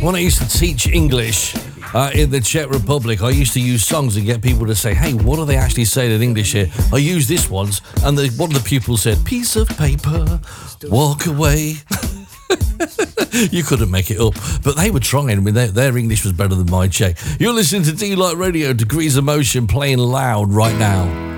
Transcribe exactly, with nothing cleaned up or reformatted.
When I used to teach English uh, in the Czech Republic, I used to use songs and get people to say, hey, what do they actually say in English here? I used this once, and the, one of the pupils said, piece of paper, walk away. You couldn't make it up, but they were trying. I mean, their, their English was better than my Czech. You're listening to D-Light Radio, Degrees of Motion, playing loud right now.